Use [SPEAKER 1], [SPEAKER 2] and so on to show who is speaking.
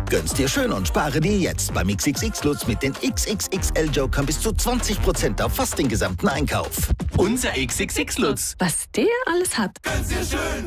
[SPEAKER 1] Gönn's dir schön und spare dir jetzt beim XXX-Lutz mit den XXXL-Jokern bis zu 20% auf fast den gesamten Einkauf.
[SPEAKER 2] Unser XXX-Lutz.
[SPEAKER 3] Was der alles hat.
[SPEAKER 4] Gönn's dir schön.